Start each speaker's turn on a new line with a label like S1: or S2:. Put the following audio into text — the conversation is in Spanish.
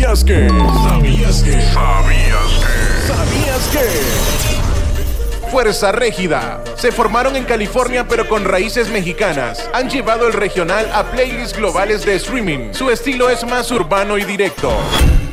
S1: ¿Sabías que? ¿Sabías que?
S2: ¿Sabías que?
S1: ¿Sabías que? Fuerza Régida. Se formaron en California pero con raíces mexicanas. Han llevado el regional a playlists globales de streaming. Su estilo es más urbano y directo.